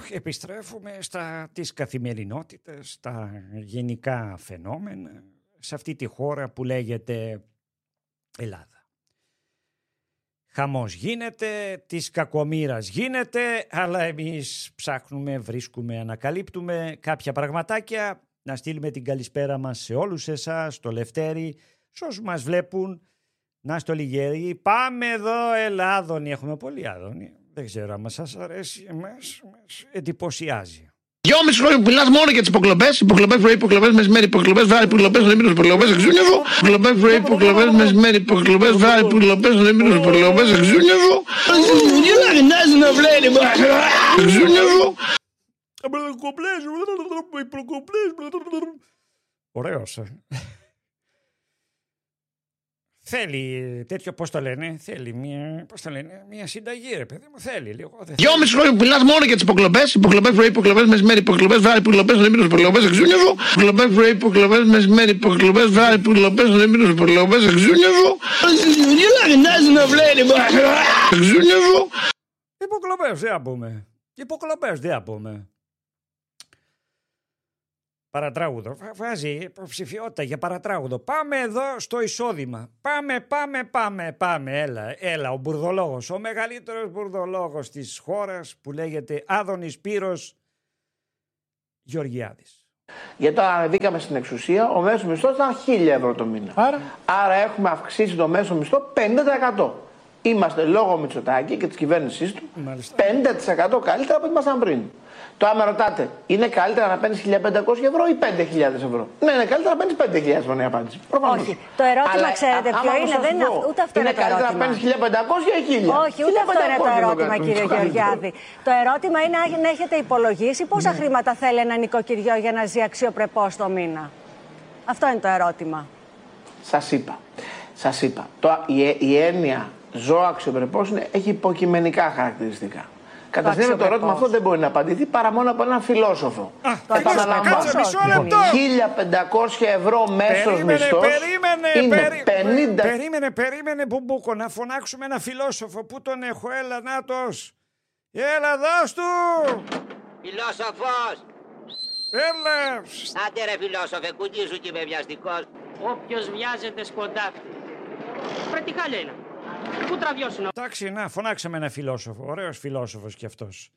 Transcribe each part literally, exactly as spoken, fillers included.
επιστρέφουμε στα της καθημερινότητας, στα γενικά φαινόμενα, σε αυτή τη χώρα που λέγεται Ελλάδα. Χαμός γίνεται, της κακομοίρας γίνεται, αλλά εμείς ψάχνουμε, βρίσκουμε, ανακαλύπτουμε κάποια πραγματάκια. Να στείλουμε την καλησπέρα μας σε όλους εσάς, στο Λευτέρη, σε όσους μας βλέπουν. Να στο Λιγέρι, πάμε εδώ Ελλάδονη, έχουμε πολύ Άδωνη. Δεν ξέρω αν σας αρέσει, εμάς μας εντυπωσιάζει. Δυόμιση χρόνια που μιλάς μόνο για τις υποκλοπές, υποκλοπές πρωί, υποκλοπές μεσημέρι, υποκλοπές βράδυ, υποκλοπές νεμίνους, υποκλοπές εξούνιαζου, υποκλοπές πρωί, υποκλοπές μεσημέρι, υποκλοπές βράδυ, υποκλοπές νεμίνους, υποκλοπές εξούνιαζου, Ωραίος. Θέλει τέτοιο, πώς το λένε, θέλει μια, πώς το λένε, μια συνταγή, ρε παιδί μου, θέλει λίγο. Δυόμιση χρόνια που μιλάς μόνο για τις υποκλοπές, υποκλοπές πρωί, υποκλοπές μεσημέρι, υποκλοπές βράδυ, υποκλοπές νεμίνους, υποκλοπές εξούνιαζου, υποκλοπές πρωί, υποκλοπές μεσημέρι, υποκλοπές βράδυ, υποκλοπές νεμίνους, υποκλοπές εξούνιαζου, υποκλοπές, δεν θα πούμε. Υποκλοπές, δεν θα πούμε. Παρατράγουδο. Βάζει υποψηφιότητα για παρατράγουδο. Πάμε εδώ στο εισόδημα. Πάμε, πάμε, πάμε, πάμε. Έλα, έλα. Ο μπουρδολόγος, ο μεγαλύτερος μπουρδολόγος της χώρας που λέγεται Άδωνης Σπύρος Γεωργιάδης. Γιατί όταν ανεβήκαμε στην εξουσία, ο μέσος μισθός ήταν χίλια ευρώ το μήνα. Άρα, Άρα έχουμε αυξήσει το μέσο μισθό πενήντα τοις εκατό. Είμαστε λόγω Μητσοτάκη και της κυβέρνησής του Μάλιστα. πενήντα τοις εκατό καλύτερα από ό,τι ήμασταν πριν. Το άμα ρωτάτε, είναι καλύτερα να παίρνεις χίλια πεντακόσια ευρώ ή πέντε χιλιάδες ευρώ? Ναι, είναι καλύτερα να παίρνεις πέντε χιλιάδες ευρώ, είναι η απάντηση. Προφανώς. Όχι. Το ερώτημα, αλλά, ξέρετε ποιο είναι, δεν είναι ούτε αυτό είναι το ερώτημα. Είναι καλύτερα να παίρνεις χίλια πεντακόσια ή χίλια? Όχι, ούτε αυτό είναι το ερώτημα, κύριε Γεωργιάδη. Το ερώτημα είναι αν έχετε υπολογίσει πόσα ναι. χρήματα θέλει ένα νοικοκυριό για να ζει αξιοπρεπώς το μήνα. Αυτό είναι το ερώτημα. Σας είπα. Σας είπα. Το, η, η έννοια ζω αξιοπρεπώς έχει υποκειμενικά χαρακτηριστικά. Καταρχήν το ερώτημα αυτό δεν μπορεί να απαντηθεί παρά μόνο από έναν φιλόσοφο. Επαναλαμβάνω. χίλια πεντακόσια ευρώ μέσος μισθός είναι περί, πενήντα... Περίμενε, περίμενε Μπουμπούκο, να φωνάξουμε ένα φιλόσοφο. Πού τον έχω, έλα, νάτος. Έλα, δώσ' του. Φιλόσοφος. Έλα. Άντε ρε φιλόσοφε, κουνήσου και είμαι βιαστικός. Όποιος βιάζεται σκοντάφτει. Βρε τι χάλια είναι. Πού τραβιώσουν. Εντάξει, να φωνάξαμε ένα φιλόσοφο. Ωραίος φιλόσοφος κι αυτός.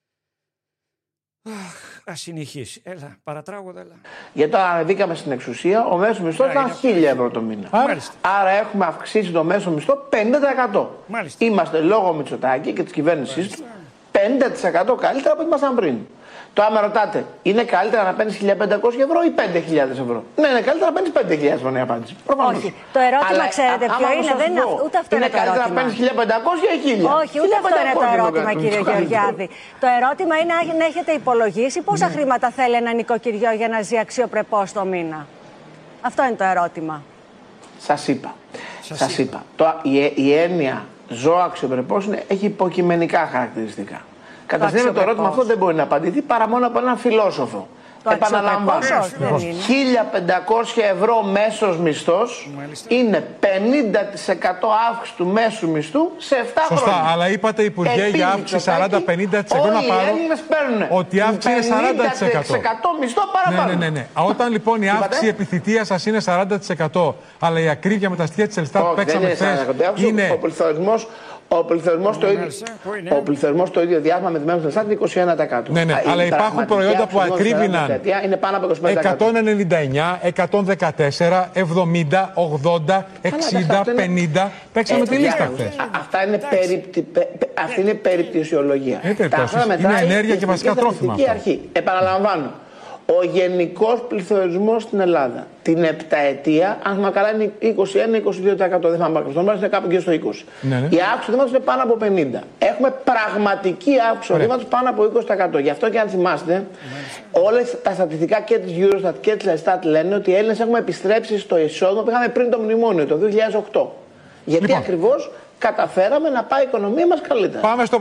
Αχ, ας συνεχίσει. Έλα, παρατράγουδα, έλα. Γιατί όταν ανεβήκαμε στην εξουσία, ο μέσος μισθός ήταν χίλια ευρώ το μήνα. Άρα, Άρα έχουμε αυξήσει το μέσο μισθό πενήντα τοις εκατό. Μάλιστα. Είμαστε λόγω Μητσοτάκη και της κυβέρνησής του πενήντα τοις εκατό καλύτερα από ό,τι ήμασταν πριν. Το άμα ρωτάτε, είναι καλύτερα να παίρνεις χίλια πεντακόσια ευρώ ή πέντε χιλιάδες ευρώ? Ναι, είναι καλύτερα να παίρνεις πέντε χιλιάδες ευρώ, είναι η απάντηση. Προφανώς. Όχι. Το ερώτημα, αλλά, ξέρετε ποιο είναι, δεν είναι ούτε αυτό είναι, είναι το ερώτημα. Είναι καλύτερα να παίρνεις χίλια πεντακόσια ή χίλια? Όχι, ούτε αυτό είναι το ερώτημα, κύριε Γεωργιάδη. Το ερώτημα είναι αν έχετε υπολογίσει πόσα ναι. χρήματα θέλει ένα νοικοκυριό για να ζει αξιοπρεπώς το μήνα. Αυτό είναι το ερώτημα. Σας είπα. Σας, Σας είπα. είπα. Το, η, η έννοια ζω αξιοπρεπώς έχει υποκειμενικά χαρακτηριστικά. Καταρχήν το ερώτημα αυτό δεν μπορεί να απαντηθεί παρά μόνο από έναν φιλόσοφο. Το Επαναλαμβάνω. χίλια πεντακόσια ευρώ μέσος μισθός είναι πενήντα τοις εκατό αύξηση του μέσου μισθού σε επτά χρόνια. Σωστά, αλλά είπατε Υπουργέ για αύξηση σαράντα με πενήντα τοις εκατό να πάρω. Ότι η αύξηση είναι σαράντα τοις εκατό. πενήντα τοις εκατό μισθό παραπάνω. Ναι, ναι, ναι, ναι. Όταν λοιπόν η αύξηση επιθυμία σας είναι σαράντα τοις εκατό, αλλά η ακρίβεια με τα στοιχεία της Ελστάτ που παίξαμε χθες είναι. Ο πληθωρισμός Ο πληθωρισμός, το, ίδιο, ο πληθωρισμός το ίδιο διάστημα με τη μέση είναι είκοσι ένα τοις εκατό. Ναι, ναι, Α, αλλά υπάρχουν προϊόντα που ακρίβηναν είναι πάνω από είκοσι πέντε τοις εκατό. εκατόν ενενήντα εννιά, εκατόν δεκατέσσερα, εβδομήντα, ογδόντα, εξήντα, πενήντα. Παίξαμε τη λίστα χθες. Αυτά είναι αυτή είναι περιπτωσιολογία. Είναι ενέργεια και βασικά τρόφιμα. Επαναλαμβάνω. Ο γενικός πληθωρισμός στην Ελλάδα την επταετία, αν θυμάμαι καλά, είναι είκοσι ένα με είκοσι δύο τοις εκατό. Δεν θυμάμαι ακριβώς, είναι κάπου γύρω στο είκοσι τοις εκατό. Ναι, ναι. Η αύξηση του δήματος είναι πάνω από πενήντα τοις εκατό. Έχουμε πραγματική αύξηση του δήματος πάνω από είκοσι τοις εκατό. Γι' αυτό και αν θυμάστε, όλες τα στατιστικά και της Eurostat και της Ελστάτ λένε ότι οι Έλληνες έχουμε επιστρέψει στο εισόδημα που είχαμε πριν το μνημόνιο, το δύο χιλιάδες οκτώ. Γιατί λοιπόν, ακριβώς καταφέραμε να πάει η οικονομία μας καλύτερα. Πάμε στο...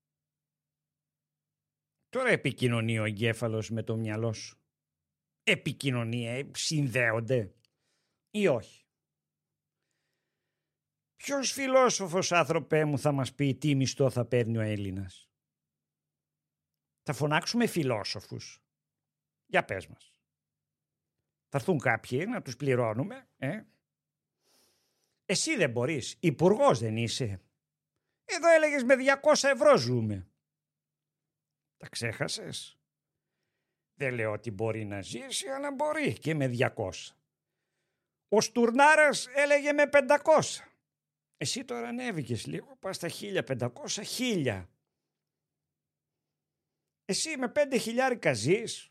Τώρα επικοινωνεί ο εγκέφαλος με το μυαλό σου. Επικοινωνία, συνδέονται ή όχι? Ποιος φιλόσοφος, άνθρωπέ μου, θα μας πει τι μισθό θα παίρνει ο Έλληνας? Θα φωνάξουμε φιλόσοφους. Για πες μας. Θα έρθουν κάποιοι να τους πληρώνουμε. Ε? Εσύ δεν μπορείς. Υπουργός δεν είσαι. Εδώ έλεγες με διακόσια ευρώ ζούμε. Τα ξέχασες. Δεν λέω ότι μπορεί να ζήσει, αλλά μπορεί και με διακόσια. Ο Στουρνάρας έλεγε με πεντακόσια. Εσύ τώρα ανέβηκες λίγο, πας στα χίλια πεντακόσια, χίλια. Εσύ με πέντε χιλιάρικα ζεις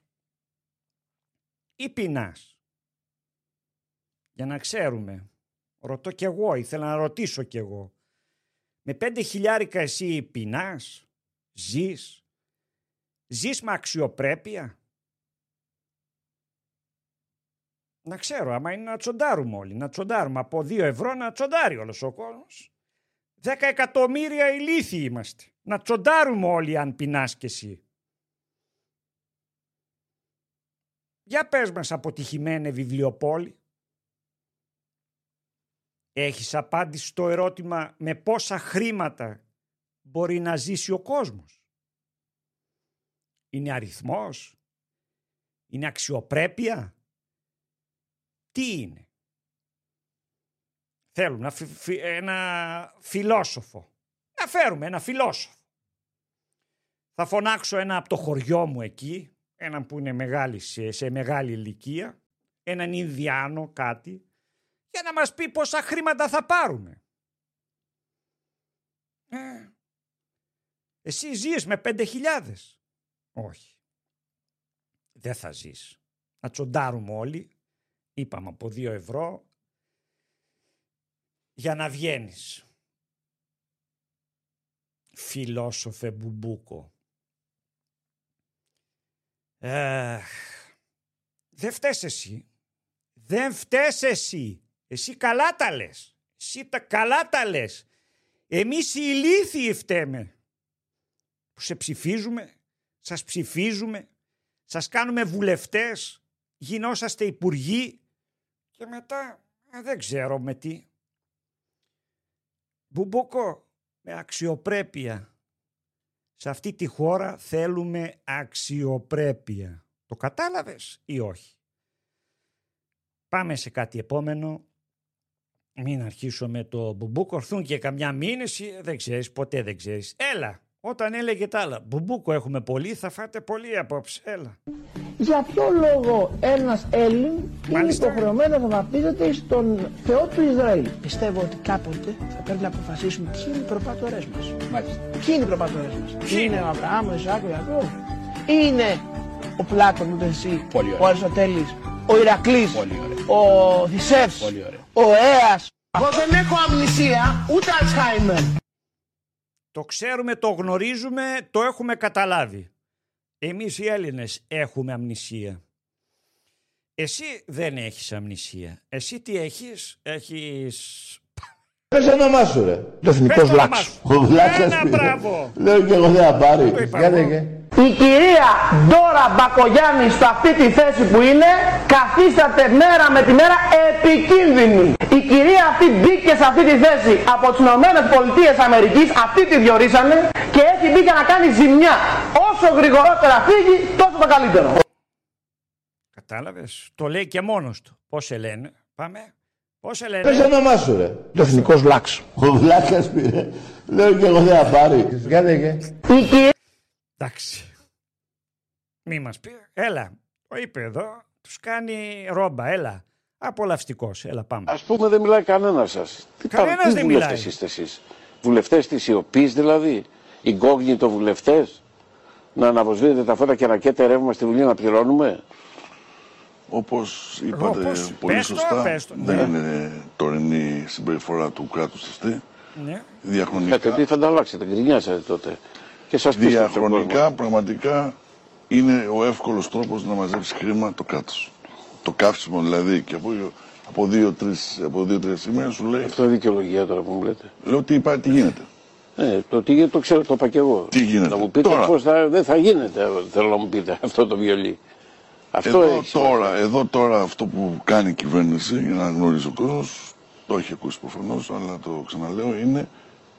ή πεινάς? Για να ξέρουμε. Ρωτώ κι εγώ, ήθελα να ρωτήσω κι εγώ. Με πέντε χιλιάρικα εσύ πεινάς, ζεις, ζεις με αξιοπρέπεια? Να ξέρω, άμα είναι να τσοντάρουμε όλοι, να τσοντάρουμε από δύο ευρώ να τσοντάρει όλος ο κόσμος. Δέκα εκατομμύρια ηλίθιοι είμαστε. Να τσοντάρουμε όλοι αν πεινάς κι εσύ. Για πες μας, αποτυχημένε βιβλιοπόλη. Έχεις απάντηση στο ερώτημα με πόσα χρήματα μπορεί να ζήσει ο κόσμος? Είναι αριθμός? Είναι αξιοπρέπεια? Τι είναι? Θέλουμε ένα, φι, ένα φιλόσοφο. Να φέρουμε ένα φιλόσοφο. Θα φωνάξω ένα από το χωριό μου εκεί, έναν που είναι μεγάλη, σε, σε μεγάλη ηλικία, έναν Ινδιάνο κάτι, για να μας πει πόσα χρήματα θα πάρουμε. Ε, εσύ ζεις με πέντε χιλιάδες? Όχι. Δεν θα ζεις. Να τσοντάρουμε όλοι. Είπαμε από δύο ευρώ για να βγαίνεις. Φιλόσοφε Μπουμπούκο. Ε, δεν φταίς εσύ. Δεν φταίς εσύ. Εσύ καλά τα λες. Εσύ τα καλά τα λες. Εμείς οι ηλίθιοι φταίμε. Που σε ψηφίζουμε, σας ψηφίζουμε, σας κάνουμε βουλευτές, γινόσαστε υπουργοί και μετά δεν ξέρω με τι. Μπουμπούκο, με αξιοπρέπεια. Σε αυτή τη χώρα θέλουμε αξιοπρέπεια. Το κατάλαβες ή όχι? Πάμε σε κάτι επόμενο. Μην αρχίσω με το Μπουμπούκο. Ορθούν και καμιά μήνυση. Δεν ξέρεις, ποτέ δεν ξέρεις. Έλα, όταν έλεγε τα άλλα. Μπουμπούκο έχουμε πολύ, θα φάτε πολύ απόψε. Έλα. Για ποιο λόγο ένας Έλλην είναι υποχρεωμένος να βαπτίζεται στον Θεό του Ισραήλ? Πιστεύω ότι κάποτε θα πρέπει να αποφασίσουμε ποιοι είναι οι προπατορές μας. Μάλιστα. Ποιοι είναι οι προπατορές μας? Ποιοι είναι ο Αβραάμ, ο Ισάκ, ο Ιακώβ? Είναι ο Πλάτων, ούτε εσύ, ο Αριστοτέλης, ο Ηρακλής, ο Θησεύς, ο Αίας? Εγώ δεν έχω αμνησία, ούτε Αλτσχάιμερ. Το ξέρουμε, το γνωρίζουμε, το έχουμε καταλάβει. Εμείς οι Έλληνες έχουμε αμνησία. Εσύ δεν έχεις αμνησία. Εσύ τι έχεις? Έχεις... Πες το όνομά σου ρε. Το εθνικός Βλάξ. Ο Βλάξας. Ένα μπράβο. Λέω και εγώ δεν θα πάρει. Η κυρία Ντόρα Μπακογιάννη σε αυτή τη θέση που είναι καθίσταται μέρα με τη μέρα επικίνδυνη. Η κυρία αυτή μπήκε σε αυτή τη θέση από τις Ηνωμένες Πολιτείες Αμερικής, αυτή τη διορίσανε και έχει μπει για να κάνει ζημιά. Όσο γρηγορότερα φύγει, τόσο το καλύτερο. Κατάλαβες, το λέει και μόνος του. Πώς σε λένε, πάμε. Πώς σε λένε? Πες το όνομά σου ρε. Το εθνικός Βλάξ. Ο Βλάξας πήρε. Λέω και εγώ δεν θα πάρει. Κάτε και. Η κυρία... Εντάξει. Μη μας πει. Έλα. Το είπε εδώ. Τους κάνει ρόμπα. Έλα. Απολαυστικός. Έλα πάμε. Ας πούμε δεν μιλάει κανένας σας. Κανένας τι δεν βουλευτές μιλάει. είστε εσείς? Βουλευτές της σιωπής δηλαδή? Ιγκόγνητο βουλευτές? Να αναβοσβήνετε τα φώτα και να καίτε ρεύμα στη Βουλή να πληρώνουμε? Όπως είπατε Όπως, πολύ πες το, σωστά, πες το, δεν ναι. είναι τωρινή συμπεριφορά του κράτους της. Ναι. Διαχρονικά, Λέτε, θα τα αλλάξετε, γκρινιάσατε τότε. Και σας διαχρονικά πραγματικά είναι ο εύκολος τρόπος να μαζέψει χρήμα το κράτος. Το καύσιμο δηλαδή και από, από δύο-τρεις σημεία σου λέει... Αυτό είναι δικαιολογία τώρα που μου λέτε. Λέω τι, είπα, τι γίνεται. Ε, το τι γίνεται το ξέρω, το είπα και εγώ. Τι γίνεται. Να μου πείτε Τώρα, πώς θα, δεν θα γίνεται, θέλω να μου πείτε αυτό το βιολί. Αυτό εδώ, έχει τώρα, εδώ τώρα αυτό που κάνει η κυβέρνηση, για να γνωρίζει ο κόσμος, το έχει ακούσει προφανώς, αλλά το ξαναλέω, είναι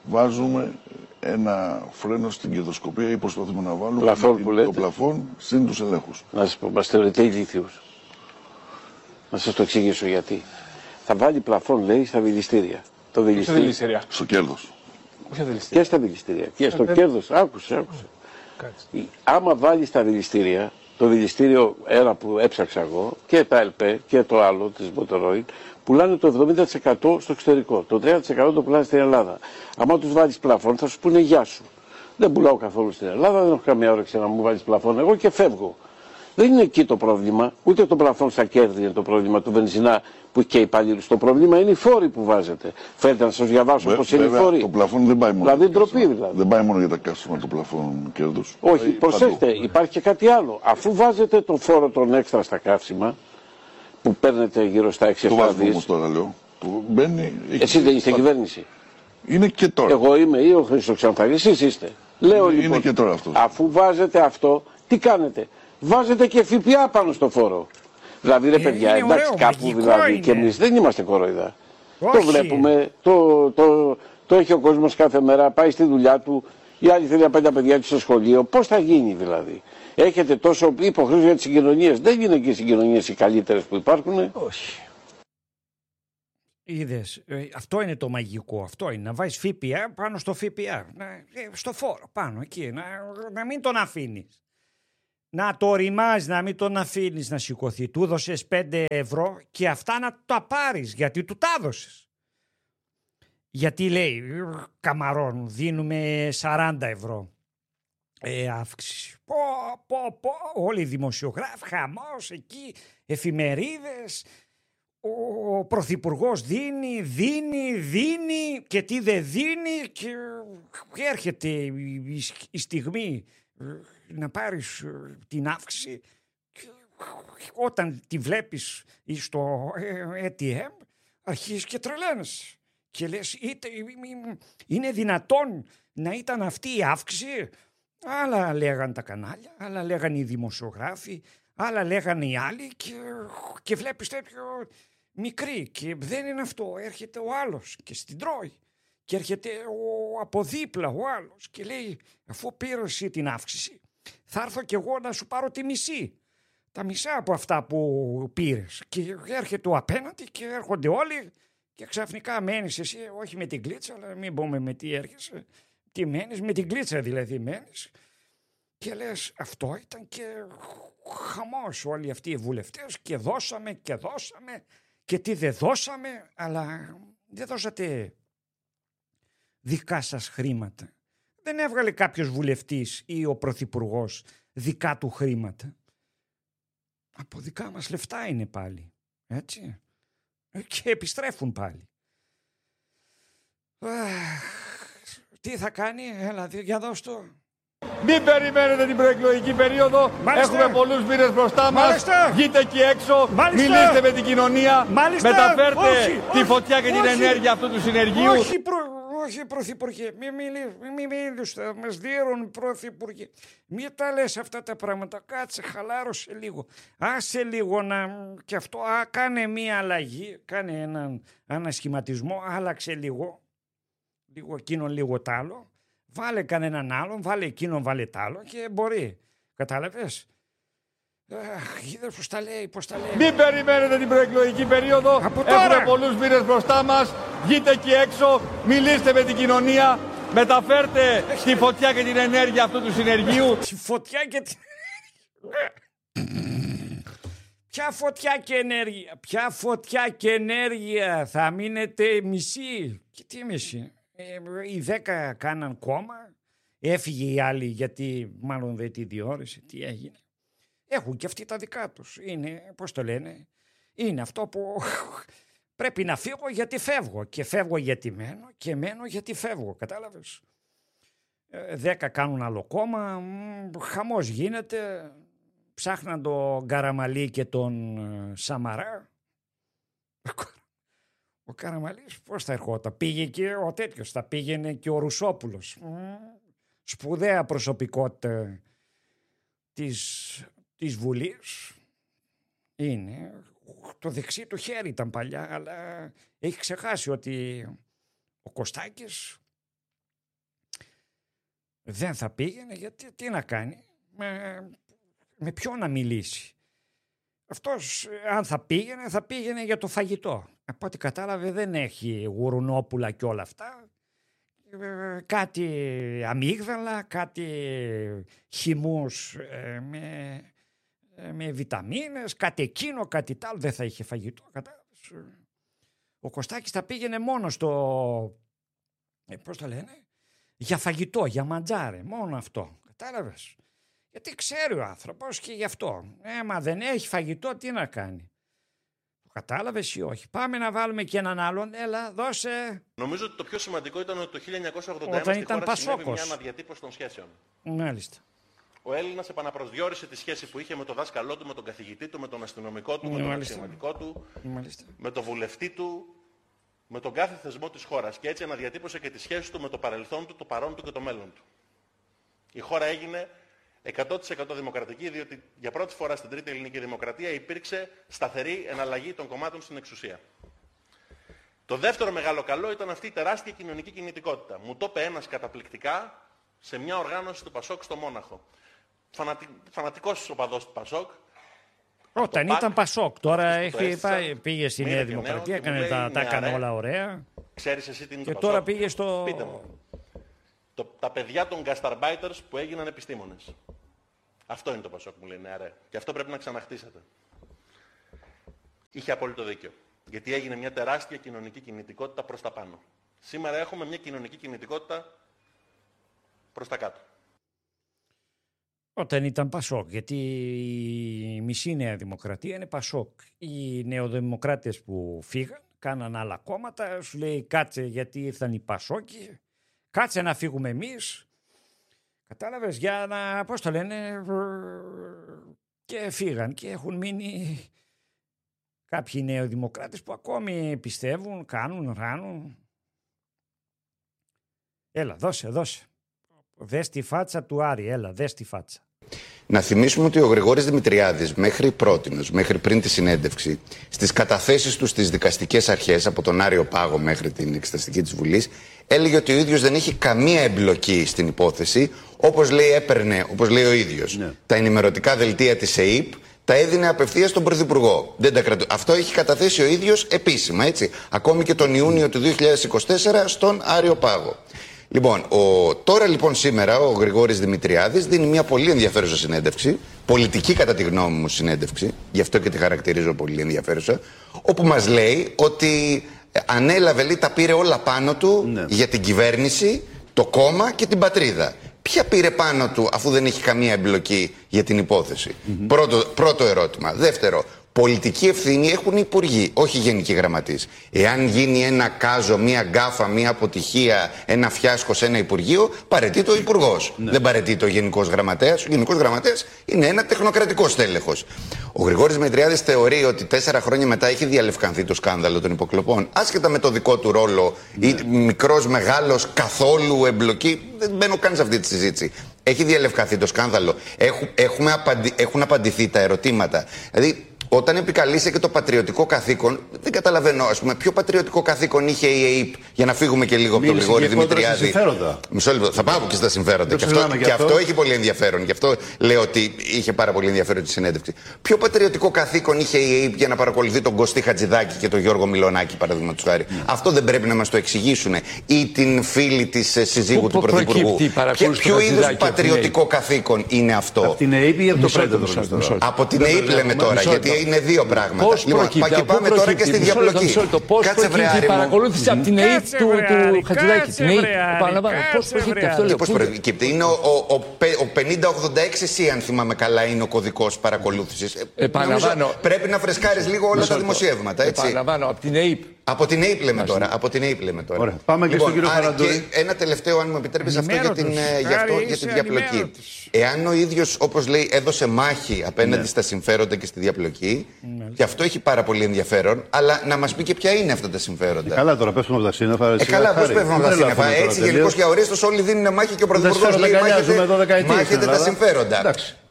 βάζουμε ένα φρένο στην κερδοσκοπία ή προσπαθούμε να βάλουμε πλαφόν που λέτε. Το πλαφόν συν τους ελέγχους. Να σας πω, μας θεωρείτε ηλίθιους. Να σας το εξηγήσω γιατί. Θα βάλει πλαφόν, λέει, στα δηληστήρια. Το δηληστήριο. Στο κέρδος. Και στα δηληστήρια. Και στο κέρδος. Άκουσε, άκουσε. Κάτσε. Άμα βάλει στα δηληστήρια, το δηληστήριο ένα που έψαξα εγώ και τα ΕΛΠΕ και το άλλο της Motoroid, πουλάνε το εβδομήντα τοις εκατό στο εξωτερικό. Το τριάντα τοις εκατό το πουλάνε στην Ελλάδα. Άμα τους βάλεις πλαφόν θα σου πούνε γεια σου. Δεν πουλάω καθόλου στην Ελλάδα, δεν έχω καμία όρεξη να μου βάλεις πλαφόν εγώ και φεύγω. Δεν είναι εκεί το πρόβλημα, ούτε το πλαφόν στα κέρδη είναι το πρόβλημα του βενζινά που έχει και υπαλλήλους. Το πρόβλημα είναι οι φόροι που βάζετε. Φέρετε να σας διαβάσω πώς είναι οι φόροι. Το πλαφόν δεν πάει μόνο. Δηλαδή ντροπή δηλαδή. Δεν πάει μόνο για τα καύσιμα το πλαφόν κέρδους. Όχι, προσέξτε, υπάρχει και κάτι άλλο. Αφού βάζετε το φόρο των έξτρα στα καύσιμα, που παίρνετε γύρω στα έξι εφτά δις. Το βάζουμε όμως τώρα, λέω. Που μπαίνει... Εσείς δεν είστε κυβέρνηση. Είναι και τώρα. Εγώ είμαι ή ο Χρήστος Ξανθαγής, εσείς είστε. Λέω είναι, λοιπόν, είναι και τώρα αυτό. Αφού βάζετε αυτό, τι κάνετε. Βάζετε και ΦΠΑ πάνω στο φόρο. Δηλαδή ρε παιδιά, είναι εντάξει ωραίο, κάπου δηλαδή είναι. και εμείς δεν είμαστε κορόιδα. Όχι. Το βλέπουμε, το, το, το έχει ο κόσμος κάθε μέρα, πάει στη δουλειά του, η άλλη θέλει να πάει τα παιδιά του στο σχολείο. Πώς θα γίνει δηλαδή. Έχετε τόσο υποχρέωση για τις συγκοινωνίες. Δεν είναι και οι συγκοινωνίες οι καλύτερες που υπάρχουν. Όχι. Είδες, ε, αυτό είναι το μαγικό, αυτό είναι, να βάζεις ΦΠΑ πάνω στο ΦΠΑ, να, ε, στο φόρο πάνω εκεί, να, να μην τον αφήνεις. Να το ρημάζει, να μην τον αφήνεις να σηκωθεί. Του δώσες πέντε ευρώ και αυτά να τα πάρεις, γιατί του τα έδωσες. Γιατί λέει, καμαρών, δίνουμε σαράντα ευρώ ε, αύξηση. Πω, πω, πω, όλοι οι δημοσιογράφοι, χαμός εκεί, εφημερίδες. Ο πρωθυπουργός δίνει, δίνει, δίνει και τι δεν δίνει και έρχεται η, η στιγμή να πάρεις την αύξηση και όταν τη βλέπεις στο έι τι εμ αρχίζεις και τρελαίνεις και λες είτε, είναι δυνατόν να ήταν αυτή η αύξηση. Άλλα λέγαν τα κανάλια, άλλα λέγαν οι δημοσιογράφοι, άλλα λέγαν οι άλλοι και, και βλέπεις τέτοιο μικρή και δεν είναι αυτό. Έρχεται ο άλλος και στην τρώει και έρχεται ο, από δίπλα ο άλλος και λέει αφού πήρες εσύ την αύξηση θα έρθω κι εγώ να σου πάρω τη μισή. Τα μισά από αυτά που πήρες. Και έρχεται ο απέναντι και έρχονται όλοι και ξαφνικά μένεις εσύ, όχι με την κλίτσα, αλλά μην πούμε με τι έρχεσαι, τι μένεις, με την κλίτσα δηλαδή μένεις. Και λες αυτό ήταν και χαμός όλοι αυτοί οι βουλευτές και δώσαμε και δώσαμε και τι δεν δώσαμε, αλλά δεν δώσατε δικά σας χρήματα. Δεν έβγαλε κάποιος βουλευτής ή ο πρωθυπουργός δικά του χρήματα. Από δικά μας λεφτά είναι πάλι, έτσι. Και επιστρέφουν πάλι. Τι θα κάνει, έλα, για δώσ' το. Μην περιμένετε την προεκλογική περίοδο. Μάλιστα. Έχουμε πολλούς μήνες μπροστά μας. Μάλιστα. Βγείτε εκεί έξω. Μάλιστα. Μιλήστε με την κοινωνία. Μάλιστα. Μεταφέρτε όχι, τη όχι, φωτιά και όχι, την ενέργεια αυτού του συνεργείου. Όχι, προ, όχι πρωθυπουργέ. Μην μη, μη, θα μας δίνουν πρωθυπουργέ. Μην τα λες αυτά τα πράγματα. Κάτσε, χαλάρωσε λίγο. Άσε λίγο να... Και αυτό, α, κάνε μία αλλαγή. Κάνε έναν ανασχηματισμό. Άλλαξε λίγο. Λίγο εκείνον, λίγο τ' άλλο. Βάλε κανέναν άλλον, βάλε εκείνον, βάλε τ' άλλο και μπορεί. Κατάλαβες. Αχ, είδες πώς τα λέει, πώς τα λέει. Μην περιμένετε την προεκλογική περίοδο. Από τώρα. Έχουμε πολλούς μήνες μπροστά μας. Βγείτε εκεί έξω, μιλήστε με την κοινωνία. Μεταφέρτε τη φωτιά και την ενέργεια αυτού του συνεργείου. Τη φωτιά και την... Ποια φωτιά και ενέργεια, ποια φωτιά και ενέργεια. Θα μείνετε μισή. Και τι μισή. Ε, οι δέκα κάναν κόμμα, έφυγε οι άλλοι γιατί μάλλον δεν τη διόρισε, τι έγινε. Έχουν και αυτοί τα δικά τους. Είναι, πώς το λένε, είναι αυτό που πρέπει να φύγω γιατί φεύγω και φεύγω γιατί μένω και μένω γιατί φεύγω, κατάλαβες. Ε, δέκα κάνουν άλλο κόμμα, χαμός γίνεται, ψάχναν τον Καραμαλή και τον Σαμαρά. Ο Καραμαλής πώς θα ερχόταν, πήγε και ο τέτοιος, θα πήγαινε και ο Ρουσόπουλος. Σπουδαία προσωπικότητα της, της Βουλής. Είναι, το δεξί του χέρι ήταν παλιά, αλλά έχει ξεχάσει ότι ο Κωστάκης δεν θα πήγαινε, γιατί τι να κάνει, με, με ποιο να μιλήσει. Αυτός αν θα πήγαινε, θα πήγαινε για το φαγητό. Από ό,τι κατάλαβε δεν έχει γουρουνόπουλα και όλα αυτά. Κάτι αμύγδαλα, κάτι χυμούς ε, με, ε, με βιταμίνες, κάτι εκείνο, κάτι τ' άλλο. Δεν θα είχε φαγητό, κατάλαβες. Ο Κωστάκης θα πήγαινε μόνο στο, ε, πώς το λένε, για φαγητό, για μαντζάρε, μόνο αυτό, κατάλαβες. Γιατί ξέρει ο άνθρωπος και γι' αυτό. Ε, μα δεν έχει φαγητό, τι να κάνει. Το κατάλαβες ή όχι. Πάμε να βάλουμε και έναν άλλον. Έλα, δώσε. Νομίζω ότι το πιο σημαντικό ήταν ότι το χίλια εννιακόσια ογδόντα ένα στη χώρα συνέβη μια αναδιατύπωση των σχέσεων. Μάλιστα. Ο Έλληνας επαναπροσδιορίσε τη σχέση που είχε με τον δάσκαλό του, με τον καθηγητή του, με τον αστυνομικό του, με τον αξιωματικό του, Μάλιστα. με τον βουλευτή του, με τον κάθε θεσμό της χώρας. Και έτσι αναδιατύπωσε και τη σχέση του με το παρελθόν του, το παρόν του και το μέλλον του. Η χώρα έγινε εκατό τοις εκατό δημοκρατική, διότι για πρώτη φορά στην Τρίτη Ελληνική Δημοκρατία υπήρξε σταθερή εναλλαγή των κομμάτων στην εξουσία. Το δεύτερο μεγάλο καλό ήταν αυτή η τεράστια κοινωνική κινητικότητα. Μου το είπε ένας καταπληκτικά σε μια οργάνωση του Πασόκ στο Μόναχο. Φανατι... Φανατικός οπαδός του Πασόκ. Όταν ήταν Πασόκ, τώρα έχει πάει, πήγε στη Νέα Δημοκρατία, έκανε τα, τα έκανε όλα ωραία. Ξέρεις εσύ τι είναι και το τώρα Πασόκ. Πήγε στο... Πείτε μου. Το, τα παιδιά των γκασταρμπάιτερς που έγιναν επιστήμονες. Αυτό είναι το Πασόκ, μου λέει, ναι, ρε. Και αυτό πρέπει να ξαναχτίσετε. Είχε απόλυτο δίκιο. Γιατί έγινε μια τεράστια κοινωνική κινητικότητα προς τα πάνω. Σήμερα έχουμε μια κοινωνική κινητικότητα προς τα κάτω. Όταν ήταν Πασόκ, γιατί η μισή Νέα Δημοκρατία είναι Πασόκ. Οι νεοδημοκράτες που φύγαν, κάναν άλλα κόμματα, σου λέει κάτσε γιατί ήρθαν οι Πασόκοι, κάτσε να φύγουμε εμείς. Κατάλαβες, για να, πώς το λένε, και φύγαν και έχουν μείνει κάποιοι νεοδημοκράτες που ακόμη πιστεύουν, κάνουν, ράνουν. Έλα, δώσε, δώσε. Δες τη φάτσα του Άρη, έλα, δες τη φάτσα. Να θυμίσουμε ότι ο Γρηγόρης Δημητριάδης μέχρι πρότινος, μέχρι πριν τη συνέντευξη, στις καταθέσεις του στις δικαστικές αρχές, από τον Άριο Πάγο μέχρι την Εξεταστική της Βουλής, έλεγε ότι ο ίδιος δεν έχει καμία εμπλοκή στην υπόθεση, όπως λέει, έπαιρνε, όπως λέει ο ίδιος, ναι. τα ενημερωτικά δελτία της ΕΥΠ, τα έδινε απευθείας στον Πρωθυπουργό. Δεν τα κρατώ. Αυτό έχει καταθέσει ο ίδιος επίσημα, έτσι. Ακόμη και τον Ιούνιο του δύο χιλιάδες είκοσι τέσσερα στον Άριο Πάγο. Λοιπόν, ο, τώρα λοιπόν σήμερα ο Γρηγόρης Δημητριάδης δίνει μια πολύ ενδιαφέρουσα συνέντευξη, πολιτική κατά τη γνώμη μου συνέντευξη, γι' αυτό και τη χαρακτηρίζω πολύ ενδιαφέρουσα, όπου μας λέει ότι ανέλαβε, λέει, τα πήρε όλα πάνω του ναι. για την κυβέρνηση, το κόμμα και την πατρίδα. Ποια πήρε πάνω του αφού δεν έχει καμία εμπλοκή για την υπόθεση. Mm-hmm. Πρώτο, πρώτο ερώτημα. Δεύτερο, πολιτική ευθύνη έχουν οι υπουργοί, όχι οι γενικοί γραμματείς. Εάν γίνει ένα κάζο, μία γκάφα, μία αποτυχία, ένα φιάσκο σε ένα υπουργείο, παραιτείται ο υπουργός. Ναι. Δεν παραιτείται ο γενικός γραμματέας. Ο γενικός γραμματέας είναι ένα τεχνοκρατικό στέλεχος. Ο Γρηγόρης Δημητριάδης θεωρεί ότι τέσσερα χρόνια μετά έχει διαλευκανθεί το σκάνδαλο των υποκλοπών, άσχετα με το δικό του ρόλο, ναι. ή μικρός, μεγάλος, καθόλου εμπλοκή. Δεν μπαίνω καν σε αυτή τη συζήτηση. Έχει διαλευκανθεί το σκάνδαλο. Έχουν, έχουμε απαντη, έχουν απαντηθεί τα ερωτήματα. Δηλαδή, όταν επικαλείσαι και το πατριωτικό καθήκον, δεν καταλαβαίνω, ας πούμε, ποιο πατριωτικό καθήκον είχε η ΕΕΠ, για να φύγουμε και λίγο από τον Γρηγόρη Δημητριάδη. Μισό λεπτό, θα πάω και στα συμφέροντα. Και αυτό, και αυτό έχει πολύ ενδιαφέρον. Γι' αυτό λέω ότι είχε πάρα πολύ ενδιαφέρον τη συνέντευξη. Ποιο πατριωτικό καθήκον είχε η ΕΕΠ για να παρακολουθεί τον Κωστή Χατζηδάκη και τον Γιώργο Μιλονάκη, παραδείγματος χάρη. Mm. Αυτό δεν πρέπει να μας το εξηγήσουν. Ή την φίλη της συζύγου του Πρωθυπουργού. Ποιο είδους πατριωτικό καθήκον είναι αυτό. Από την ΕΕΠ ή από το Πρέτεδρο? Από την ΕΕΠ λέμε τώρα, γιατί είναι δύο πράγματα. Πώς λοιπόν, προκύπτει, και πάμε τώρα και στη διαπλοκή. Πώς προκύπτει η παρακολούθηση από την ΕΕΠ του, του Χατζηδάκη? Την ΕΕΠ, επαναλαμβάνω. Πώς προκύπτει αυτό? Και πώς προκύπτει? Είναι ο, ο, ο πενήντα ογδόντα έξι σι, αν θυμάμαι καλά, είναι ο κωδικός παρακολούθησης. Επαναλαμβάνω. Πρέπει να φρεσκάρεις λίγο όλα τα δημοσιεύματα. Έτσι. Επαναλαμβάνω, από την ΕΕΠ. Από την ΕΕΠ λέμε τώρα. Από την ΕΕΠ λέμε τώρα. Ωραία. Πάμε λοιπόν, και στον κύριο Χαραντούρη. Ένα τελευταίο, αν μου επιτρέπεις, αυτό για, την, για, αυτό, για τη διαπλοκή. Εάν ο ίδιος, όπως λέει, έδωσε μάχη απέναντι ναι. στα συμφέροντα και στη διαπλοκή, ναι. και αυτό έχει πάρα πολύ ενδιαφέρον, αλλά να μας πει και ποια είναι αυτά τα συμφέροντα. Ε, καλά, τώρα πέφτουμε από τα σύννεφα. Ε, καλά, πώς πέφτουμε από τα σύννεφα? Έτσι, γενικώς και αορίστως όλοι δίνουν μάχη και ο Πρωθυπουργός λέει μάχεται τα συμφέροντα.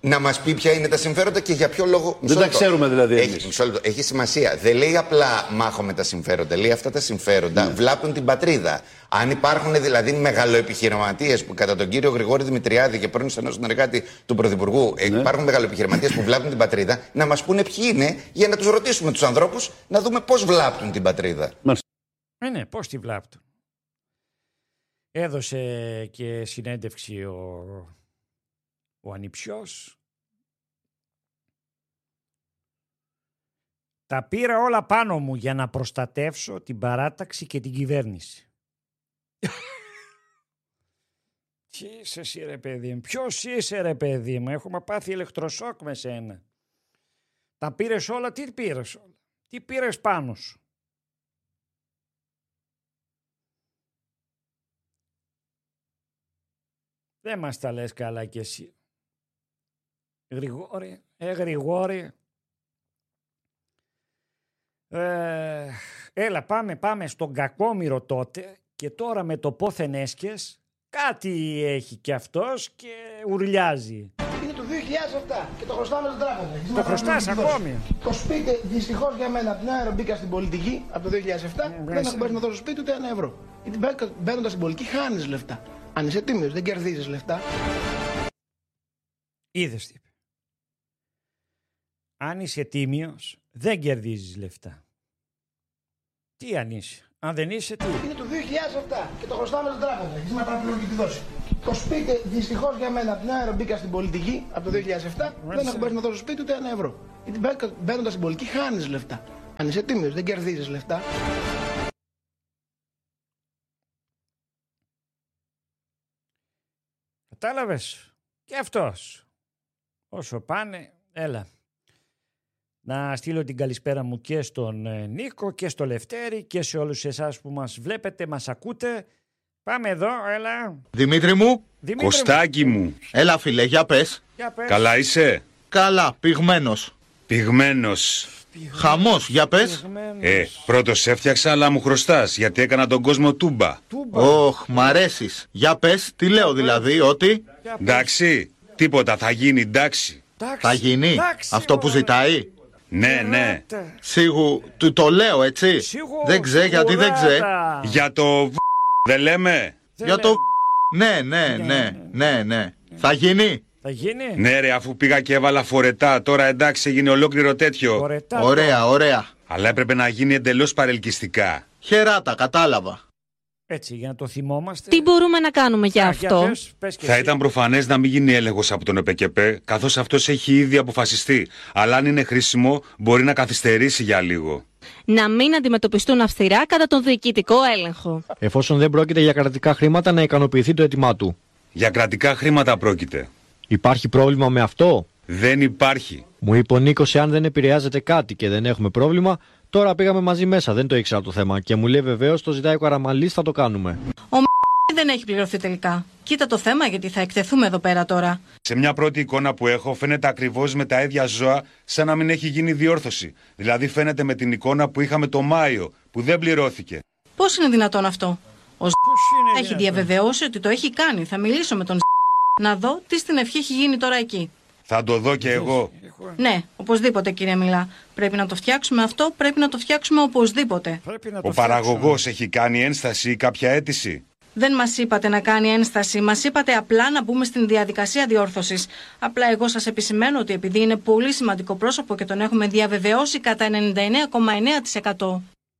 να μας πει ποια είναι τα συμφέροντα και για ποιο λόγο. Δεν τα ξέρουμε δηλαδή. Έχει, έχει σημασία. Δεν λέει απλά μάχομαι τα συμφέροντα. Λέει αυτά τα συμφέροντα ναι. βλάπτουν την πατρίδα. Αν υπάρχουν δηλαδή μεγαλοεπιχειρηματίες που κατά τον κύριο Γρηγόρη Δημητριάδη και πρώην στενό συνεργάτη του Πρωθυπουργού ναι. υπάρχουν μεγαλοεπιχειρηματίες που βλάπτουν την πατρίδα, να μας πούνε ποιοι είναι για να τους ρωτήσουμε τους ανθρώπους να δούμε πώς βλάπτουν την πατρίδα. Ε, ναι, πώς τη βλάπτουν. Έδωσε και συνέντευξη ο, ο Ανιψιός. Τα πήρα όλα πάνω μου για να προστατεύσω την παράταξη και την κυβέρνηση. Τι είσαι εσύ ρε παιδί μου, ποιος είσαι ρε παιδί μου, έχουμε πάθει ηλεκτροσόκ με σένα. Τα πήρες όλα, τι πήρες όλα, τι πήρες πάνω σου. Δεν μας τα λες καλά κι εσύ. Γρηγόρη, ε Γρηγόρη. Ε, έλα πάμε, πάμε στον Κακόμοιρο τότε και τώρα με το πόθεν έσχες κάτι έχει κι αυτός και ουρλιάζει. Είναι το δύο χιλιάδες επτά και το χρωστάμε στην τράπεζα. Το χρωστάς ακόμη. Το σπίτι δυστυχώς για μένα από την άερα μπήκα στην πολιτική από το δύο χιλιάδες επτά mm, δεν έχω μπορέσει να δώσω σπίτι ούτε ένα ευρώ. Γιατί μπαίνοντας στην πολιτική χάνεις λεφτά. Αν είσαι τίμιος δεν κερδίζεις λεφτά. Είδες τι είπε. Αν είσαι τίμιος δεν κερδίζεις λεφτά. Τι αν είσαι. Αν δεν είσαι τι. Είναι το δύο χιλιάδες επτά και το χρωστάμε στην τράπεζα. Γιατί με πρέπει να τη δώσει. Το σπίτι δυστυχώς για μένα από την άερα μπήκα στην πολιτική από το δύο χιλιάδες επτά mm, δεν έχω μπορέσει να δώσω σπίτι ούτε ένα ευρώ. Γιατί μπαίνοντας στην πολιτική χάνεις λεφτά. Αν είσαι τίμιος δεν κερδίζεις λεφτά. Κατάλαβες. Και αυτός. Όσο πάνε, έλα. Να στείλω την καλησπέρα μου και στον Νίκο και στο Λευτέρη και σε όλους εσάς που μας βλέπετε, μας ακούτε. Πάμε εδώ, έλα. Δημήτρη μου. Δημήτρη Κωστάκι μου. μου. Έλα φίλε, για πες. Για πες. Καλά είσαι. Καλά, πυγμένος. Πυγμένος. Χαμός, για πες. Πυγμένος. Ε, πρώτος έφτιαξα αλλά μου χρωστάς γιατί έκανα τον κόσμο τούμπα. Όχ, μ' αρέσεις. Για πες, τι λέω δηλαδή, ότι. Εντάξει, τίποτα, θα γίνει, εντάξει. Θα γίνει, εντάξει, αυτό που ζητάει. Ναι, ναι. Σίγου, του το λέω, έτσι. Σίγου, δεν ξέ, γιατί δεν ξέ. Για το β... δεν λέμε. Δεν Για λέμε. το β... Ναι, ναι, ναι, ναι, ναι. Θα γίνει. Θα γίνει. Ναι ρε, αφού πήγα και έβαλα φορετά, τώρα εντάξει έγινε ολόκληρο τέτοιο. Φορετά, ωραία, τώρα. ωραία. Αλλά έπρεπε να γίνει εντελώς παρελκυστικά. Χεράτα, κατάλαβα. Έτσι, για να το θυμόμαστε. Τι μπορούμε να κάνουμε για Α, αυτό. Για πες, πες θα ήταν προφανές να μην γίνει έλεγχος από τον ΕΠΕΚΕΠΕ, καθώς αυτός έχει ήδη αποφασιστεί. Αλλά αν είναι χρήσιμο, μπορεί να καθυστερήσει για λίγο. Να μην αντιμετωπιστούν αυστηρά κατά τον διοικητικό έλεγχο. Εφόσον δεν πρόκειται για κρατικά χρήματα, να ικανοποιηθεί το αίτημά του. Για κρατικά χρήματα πρόκειται. Υπάρχει πρόβλημα με αυτό? Δεν υπάρχει. Μου είπε ο Νίκος, εάν δεν επηρεάζεται κάτι και δεν έχουμε πρόβλημα. Τώρα πήγαμε μαζί μέσα, δεν το ήξερα το θέμα. Και μου λέει βεβαίως το ζητάει ο Καραμανλής, θα το κάνουμε. Ο μ... δεν έχει πληρωθεί τελικά. Κοίτα το θέμα, γιατί θα εκτεθούμε εδώ πέρα τώρα. Σε μια πρώτη εικόνα που έχω, φαίνεται ακριβώς με τα ίδια ζώα, σαν να μην έχει γίνει διόρθωση. Δηλαδή φαίνεται με την εικόνα που είχαμε το Μάιο, που δεν πληρώθηκε. Πώς είναι δυνατόν αυτό? Ο Ζ... έχει δυνατόν? διαβεβαιώσει ότι το έχει κάνει. Θα μιλήσω με τον Ζ... να δω τι στην ευχή έχει γίνει τώρα εκεί. Θα το δω και εγώ. Ναι, οπωσδήποτε κύριε Μιλά. Πρέπει να το φτιάξουμε αυτό, πρέπει να το φτιάξουμε οπωσδήποτε. Ο παραγωγός έχει κάνει ένσταση ή κάποια αίτηση? Δεν μας είπατε να κάνει ένσταση, μας είπατε απλά να μπούμε στην διαδικασία διόρθωσης. Απλά εγώ σας επισημαίνω ότι επειδή είναι πολύ σημαντικό πρόσωπο και τον έχουμε διαβεβαιώσει κατά ενενήντα εννέα κόμμα εννέα τοις εκατό.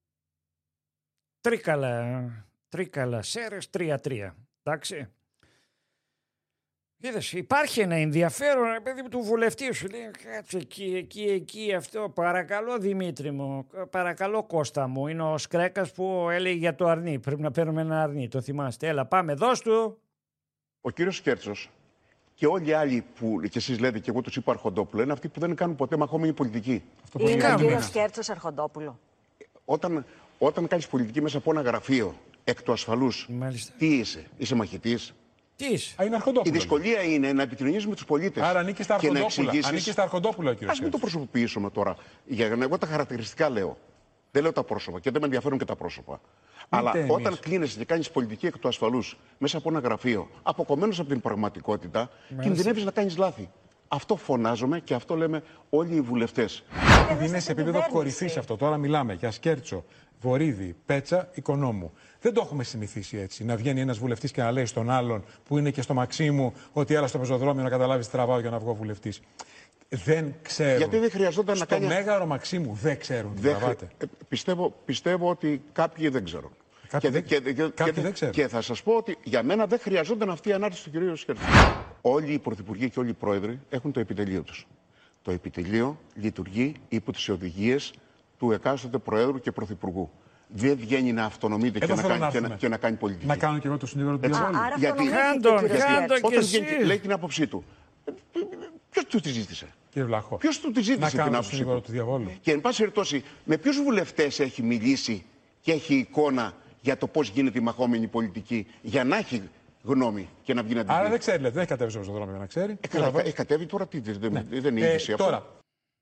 Τρίκαλα, τρίκαλα, σέρες, τρία τρία. Εντάξει. Είδες, υπάρχει ένα ενδιαφέρον, παιδί του βουλευτή σου, λέει, κάτσε εκεί, εκεί, εκεί, αυτό, παρακαλώ Δημήτρη μου, παρακαλώ Κώστα μου, είναι ο Σκρέκας που έλεγε για το αρνί, πρέπει να παίρνουμε ένα αρνί, το θυμάστε, έλα πάμε, δώσ' του. Ο κύριος Σκέρτσος και όλοι οι άλλοι που και εσείς λέτε και εγώ τους είπα Αρχοντόπουλο, είναι αυτοί που δεν κάνουν ποτέ μαχόμενη πολιτική. Αυτό είναι ο κύριος Σκέρτσος Αρχοντόπουλο. Όταν, όταν κάνεις πολιτική μέσα από ένα γραφείο εκ του ασφαλούς, μάλιστα, τι είσαι, είσαι μαχητής? Α, είναι η δυσκολία είναι να επικοινωνείς με τους πολίτες. Άρα ανήκει στα Αρχοντόπουλα. Ανήκει στα Αρχοντόπουλα, κύριε. Ας μην το προσωποποιήσουμε τώρα. Για να εγώ τα χαρακτηριστικά λέω. Δεν λέω τα πρόσωπα και δεν με ενδιαφέρουν και τα πρόσωπα. Αλλά εμείς. Όταν κλείνεσαι και κάνεις πολιτική εκ του ασφαλούς μέσα από ένα γραφείο, αποκομμένος από την πραγματικότητα, κινδυνεύεις να κάνεις λάθη. Αυτό φωνάζουμε και αυτό λέμε όλοι οι βουλευτές. Είναι σε επίπεδο κορυφής αυτό. Τώρα μιλάμε για Σκέρτσο, Βορίδη, Πέτσα, Οικονόμου. Δεν το έχουμε συνηθίσει έτσι. Να βγαίνει ένας βουλευτής και να λέει στον άλλον που είναι και στο Μαξίμου ότι έλα στο πεζοδρόμιο να καταλάβεις τι τραβάω για να βγω βουλευτής. Δεν ξέρουν. Γιατί δεν χρειαζόταν στο να κάνει. Στο Μέγαρο Μαξίμου δεν ξέρουν τι τραβάτε. Ε, πιστεύω, πιστεύω ότι κάποιοι δεν ξέρουν. Κάποιοι, και, δεν, και, και, κάποιοι και, δεν ξέρουν. Και θα σας πω ότι για μένα δεν χρειαζόταν αυτή η ανάρτηση του κ. Σκέρτσου. Όλοι οι πρωθυπουργοί και όλοι οι πρόεδροι έχουν το επιτελείο τους. Το επιτελείο λειτουργεί υπό τις οδηγίες του εκάστοτε προέδρου και πρωθυπουργού. Δεν βγαίνει να αυτονομείται και να, κάνει, να, και, να, και να κάνει πολιτική. Να κάνω και εγώ το συνήγορο του διαβόλου. Γιατί όταν βγαίνει, λέει την άποψή του. Ποιος του τη ζήτησε. Κύριε Βλαχό. Ποιος του τη ζήτησε την άποψή του. Του διαβόλου. Και εν πάση περιπτώσει, με ποιους βουλευτές έχει μιλήσει και έχει εικόνα για το πώς γίνεται η μαχόμενη πολιτική, για να έχει γνώμη και να βγει να την πει. Άρα δεν ξέρει, λέτε, δεν έχει κατέβει στο πεζοδρόμιο για να ξέρει. Ε, καλά, έχει κατέβει τώρα, τι, δεν, ναι. δεν είναι είδηση ε, αυτό. Τώρα.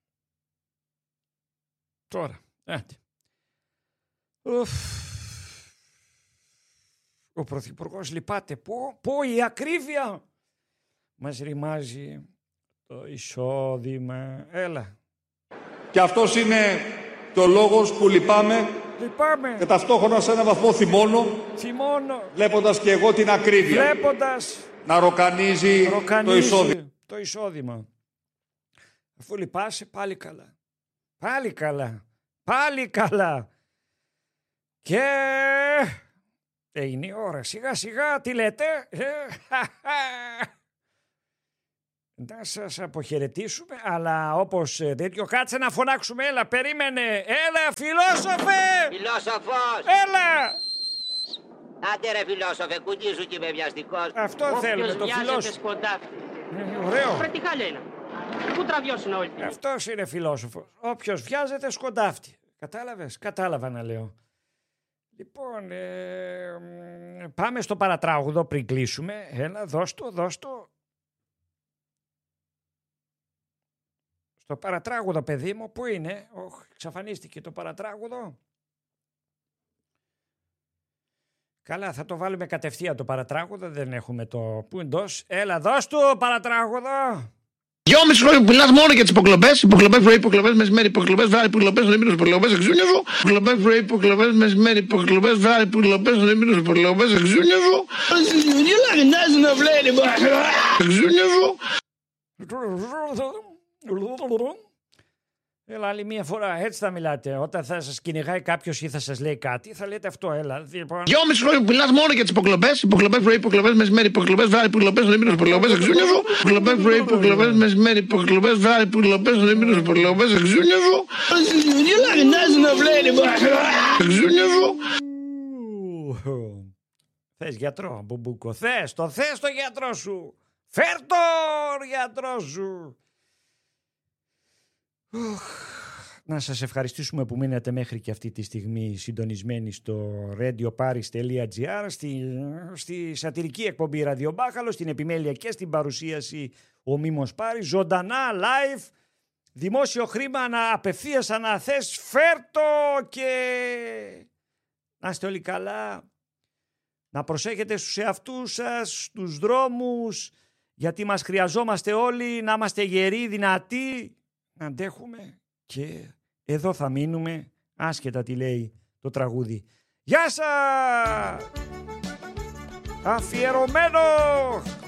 Τώρα. Άντε. Ουφ. Ο Πρωθυπουργός λυπάται. Πού, πού η ακρίβεια μας ρημάζει το εισόδημα. Έλα. Και αυτός είναι το λόγος που λυπάμαι. Λυπάμαι. Και ταυτόχρονα σε έναν βαθμό θυμώνω. Θυμώνω. Βλέποντας και εγώ την ακρίβεια. Βλέποντας. Να ροκανίζει, ροκανίζει το εισόδημα. Το εισόδημα. Αφού λυπάσαι πάλι καλά. Πάλι καλά. Πάλι καλά. Και έγινε η ώρα. Σιγά σιγά τι λέτε. Να σας αποχαιρετήσουμε, αλλά όπως τέτοιο κάτσε να φωνάξουμε. Έλα, περίμενε. Έλα, φιλόσοφε. Φιλόσοφος. Έλα. Άντε ρε φιλόσοφε, κουνήσου και με βιαστικός. Αυτό Όποιος θέλουμε, το φιλόσοφο. σκοντάφτη. Ε, ωραίο. Πρακτικά λένε. Πού τραβιώσουν όλοι. Αυτός είναι φιλόσοφος. Όποιος βιάζεται σκοντάφτη. Κατάλαβες, κατάλαβα να λέω. Λοιπόν, ε, πάμε στο παρατράγουδο πριν κλείσουμε. Έλα, δώσ' το, δώσ' το. Στο παρατράγουδο, παιδί μου, πού είναι? Οχ, εξαφανίστηκε το παρατράγουδο. Καλά, θα το βάλουμε κατευθείαν το παρατράγουδο, δεν έχουμε το πού εντός. Έλα, δώσ' του παρατράγουδο. Δυόμιση χρόνια που μιλάς μόνο για τις υποκλοπές, υποκλοπές πρωί, υποκλοπές μεσημέρι, υποκλοπές βράδυ, υποκλοπές νεμίνους, υποκλοπές εξούνιαζο, υποκλοπές πρωί, υποκλοπές μεσημέρι, υποκλοπές βράδυ, υποκλοπές νεμίνους, υποκλοπές εξούνιαζο. Εξούνιαζο. Έλα, άλλη μία φορά, έτσι θα μιλάτε. Όταν θα σας κυνηγάει κάποιος ή θα σας λέει κάτι, θα λέτε αυτό, έλα. Λοιπόν... Δυόμιση χρόνια που μιλάς μόνο για τις υποκλοπές, υποκλοπές πρωί, υποκλοπές μεσημέρι, υποκλοπές βράδυ, υποκλοπές νεμίνους, υποκλοπές εξούνιαζο, υποκλοπές πρωί, υποκλοπές μεσημέρι, υποκλοπές βράδυ, υποκλοπές νεμίνους, υποκλοπές εξούνιαζο. Εξούνιαζο. Θες γιατρό, Μπουμπούκο, θες, το θες το γιατρό σου. Φέρ τον γιατρό σου. Να σας ευχαριστήσουμε που μείνατε μέχρι και αυτή τη στιγμή συντονισμένοι στο radioparis τελεία gr, στη, στη σατυρική εκπομπή Ραδιομπάχαλο, στην επιμέλεια και στην παρουσίαση ο Μίμος Πάρης, ζωντανά, live, δημόσιο χρήμα να απευθείας αναθές, φέρτο και να είστε όλοι καλά, να προσέχετε στους εαυτούς σας, στους δρόμους, γιατί μας χρειαζόμαστε όλοι, να είμαστε γεροί, δυνατοί, να αντέχουμε και εδώ θα μείνουμε, άσχετα τι λέει το τραγούδι. Γεια σας! Αφιερωμένο